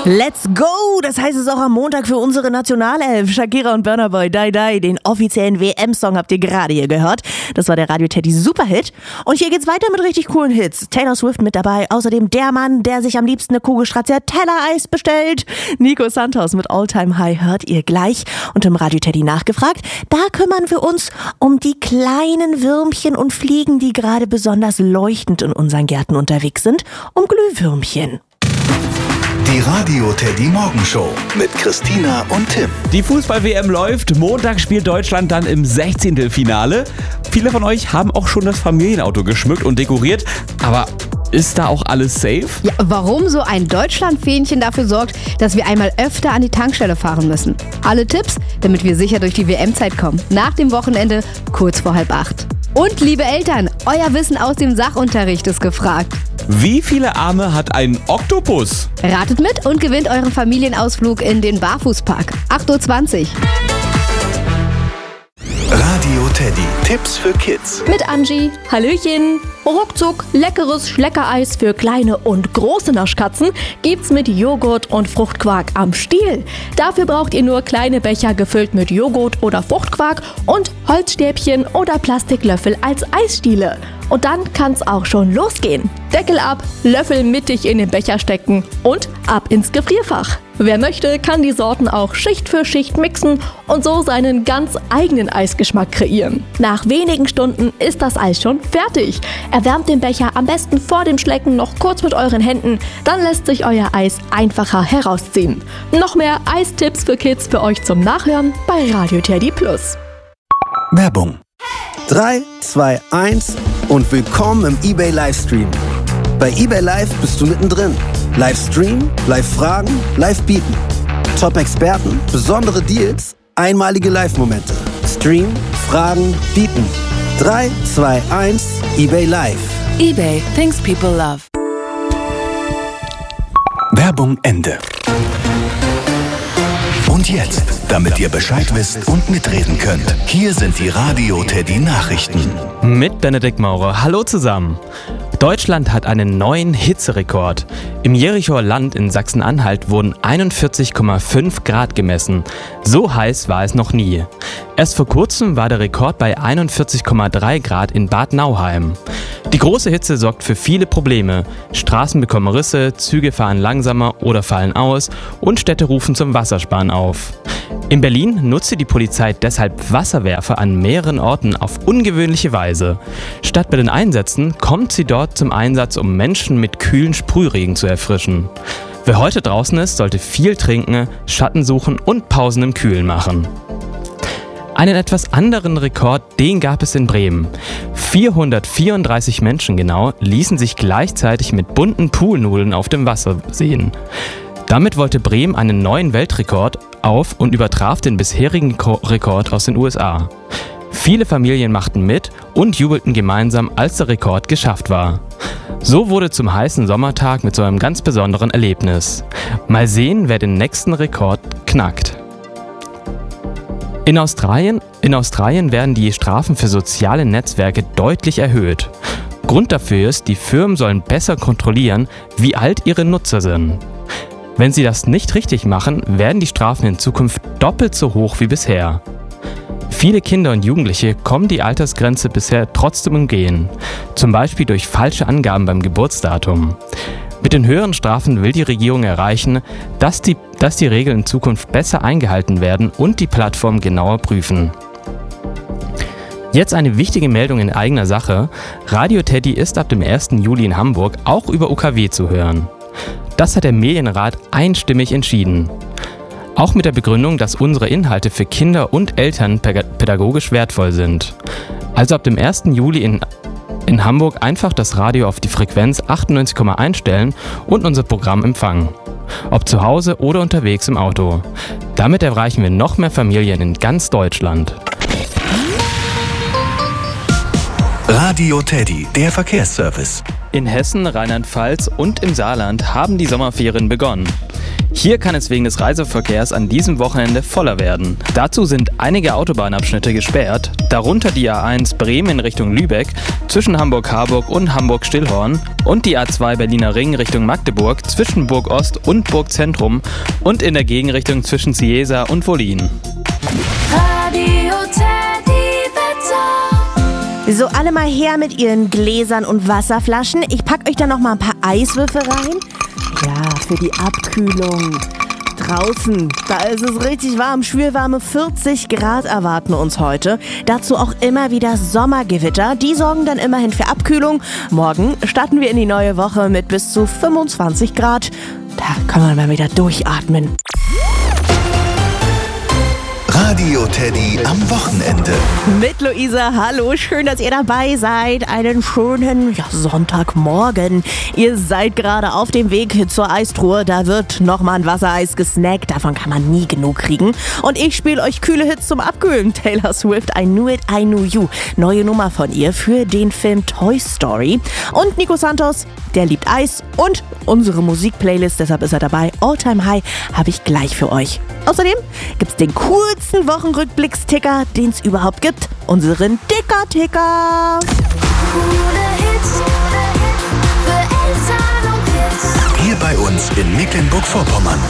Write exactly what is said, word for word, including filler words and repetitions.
Let's go! Das heißt es auch am Montag für unsere Nationalelf. Shakira und Burna Boy, Die Die, den offiziellen W M-Song habt ihr gerade hier gehört. Das war der Radio Teddy Superhit. Und hier geht's weiter mit richtig coolen Hits. Taylor Swift mit dabei, außerdem der Mann, der sich am liebsten eine Kugel Stracciatella-Eis bestellt. Nico Santos mit All Time High hört ihr gleich. Und im Radio Teddy nachgefragt, da kümmern wir uns um die kleinen Würmchen und Fliegen, die gerade besonders leuchtend in unseren Gärten unterwegs sind, um Glühwürmchen. Die Radio Teddy Morgenshow mit Christina und Tim. Die Fußball-W M läuft. Montag spielt Deutschland dann im Sechzehntelfinale. Viele von euch haben auch schon das Familienauto geschmückt und dekoriert. Aber ist da auch alles safe? Ja, warum so ein Deutschland-Fähnchen dafür sorgt, dass wir einmal öfter an die Tankstelle fahren müssen. Alle Tipps, damit wir sicher durch die W M-Zeit kommen. Nach dem Wochenende, kurz vor halb acht. Und liebe Eltern, euer Wissen aus dem Sachunterricht ist gefragt. Wie viele Arme hat ein Oktopus? Ratet mit und gewinnt euren Familienausflug in den Barfußpark. acht Uhr zwanzig. Radio Teddy. Tipps für Kids. Mit Angie. Hallöchen. Ruckzuck leckeres Schleckereis für kleine und große Naschkatzen gibt's mit Joghurt und Fruchtquark am Stiel. Dafür braucht ihr nur kleine Becher gefüllt mit Joghurt oder Fruchtquark und Holzstäbchen oder Plastiklöffel als Eisstiele. Und dann kann's auch schon losgehen. Deckel ab, Löffel mittig in den Becher stecken und ab ins Gefrierfach. Wer möchte, kann die Sorten auch Schicht für Schicht mixen und so seinen ganz eigenen Eisgeschmack kreieren. Nach wenigen Stunden ist das Eis schon fertig. Erwärmt den Becher am besten vor dem Schlecken noch kurz mit euren Händen, dann lässt sich euer Eis einfacher herausziehen. Noch mehr Eistipps für Kids für euch zum Nachhören bei Radio Teddy Plus. Werbung. drei, zwei, eins und willkommen im eBay Livestream. Bei eBay Live bist du mittendrin. Livestream, Live-Fragen, Live-Bieten. Top-Experten, besondere Deals, einmalige Live-Momente. Stream, Fragen, Bieten. drei, zwei, eins, eBay Live. eBay, things people love. Werbung Ende. Und jetzt, damit ihr Bescheid wisst und mitreden könnt, hier sind die Radio Teddy Nachrichten. Mit Benedikt Maurer. Hallo zusammen. Deutschland hat einen neuen Hitzerekord. Im Jerichoer Land in Sachsen-Anhalt wurden einundvierzig Komma fünf Grad gemessen. So heiß war es noch nie. Erst vor kurzem war der Rekord bei einundvierzig Komma drei Grad in Bad Nauheim. Die große Hitze sorgt für viele Probleme. Straßen bekommen Risse, Züge fahren langsamer oder fallen aus und Städte rufen zum Wassersparen auf. In Berlin nutzte die Polizei deshalb Wasserwerfer an mehreren Orten auf ungewöhnliche Weise. Statt bei den Einsätzen kommt sie dort zum Einsatz, um Menschen mit kühlen Sprühregen zu erfrischen. Wer heute draußen ist, sollte viel trinken, Schatten suchen und Pausen im Kühlen machen. Einen etwas anderen Rekord, den gab es in Bremen. vierhundertvierunddreißig Menschen genau ließen sich gleichzeitig mit bunten Poolnudeln auf dem Wasser sehen. Damit wollte Bremen einen neuen Weltrekord auf und übertraf den bisherigen Rekord aus den U S A. Viele Familien machten mit und jubelten gemeinsam, als der Rekord geschafft war. So wurde zum heißen Sommertag mit so einem ganz besonderen Erlebnis. Mal sehen, wer den nächsten Rekord knackt. In Australien, in Australien werden die Strafen für soziale Netzwerke deutlich erhöht. Grund dafür ist, die Firmen sollen besser kontrollieren, wie alt ihre Nutzer sind. Wenn sie das nicht richtig machen, werden die Strafen in Zukunft doppelt so hoch wie bisher. Viele Kinder und Jugendliche kommen die Altersgrenze bisher trotzdem umgehen, zum Beispiel durch falsche Angaben beim Geburtsdatum. Mit den höheren Strafen will die Regierung erreichen, dass die, dass die Regeln in Zukunft besser eingehalten werden und die Plattformen genauer prüfen. Jetzt eine wichtige Meldung in eigener Sache. Radio Teddy ist ab dem ersten Juli in Hamburg auch über U K W zu hören. Das hat der Medienrat einstimmig entschieden. Auch mit der Begründung, dass unsere Inhalte für Kinder und Eltern pädagogisch wertvoll sind. Also ab dem ersten Juli in, in Hamburg einfach das Radio auf die Frequenz achtundneunzig Komma eins stellen und unser Programm empfangen. Ob zu Hause oder unterwegs im Auto. Damit erreichen wir noch mehr Familien in ganz Deutschland. Radio Teddy, der Verkehrsservice. In Hessen, Rheinland-Pfalz und im Saarland haben die Sommerferien begonnen. Hier kann es wegen des Reiseverkehrs an diesem Wochenende voller werden. Dazu sind einige Autobahnabschnitte gesperrt, darunter die A eins Bremen in Richtung Lübeck, zwischen Hamburg-Harburg und Hamburg-Stillhorn und die A zwei Berliner Ring Richtung Magdeburg, zwischen Burg Ost und Burg Zentrum und in der Gegenrichtung zwischen Cieza und Wollin. Radio Teddy Wetter. So, alle mal her mit ihren Gläsern und Wasserflaschen. Ich pack euch da noch mal ein paar Eiswürfel rein. Ja, für die Abkühlung. Draußen, da ist es richtig warm. Schwülwarme vierzig Grad erwarten uns heute. Dazu auch immer wieder Sommergewitter. Die sorgen dann immerhin für Abkühlung. Morgen starten wir in die neue Woche mit bis zu fünfundzwanzig Grad. Da kann man mal wieder durchatmen. Radio Teddy am Wochenende. Mit Luisa, hallo, schön, dass ihr dabei seid. Einen schönen ja, Sonntagmorgen. Ihr seid gerade auf dem Weg zur Eistruhe. Da wird nochmal ein Wassereis gesnackt. Davon kann man nie genug kriegen. Und ich spiele euch kühle Hits zum Abkühlen. Taylor Swift, I Knew It, I Knew You. Neue Nummer von ihr für den Film Toy Story. Und Nico Santos, der liebt Eis. Und unsere Musikplaylist, deshalb ist er dabei. All Time High habe ich gleich für euch. Außerdem gibt's den coolsten Wochenrückblicksticker, den es überhaupt gibt. Unseren Dicker-Ticker. Coole Hits für Eltern und Kids. Hier bei uns in Mecklenburg-Vorpommern.